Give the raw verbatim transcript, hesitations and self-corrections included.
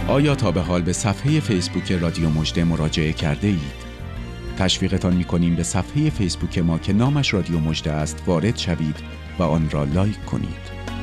آیا تا به حال به صفحه فیسبوک رادیو مژده مراجعه کرده اید؟ تشویقتان می‌کنیم به صفحه فیسبوک ما که نامش رادیو مژده است وارد شوید و آن را لایک کنید.